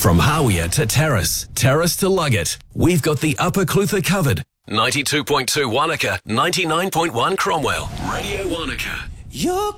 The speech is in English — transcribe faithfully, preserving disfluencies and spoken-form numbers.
From Hawea to Terrace, Terrace to Luggett, we've got the Upper Clutha covered. ninety-two point two Wanaka, ninety-nine point one Cromwell. Radio Wanaka. You're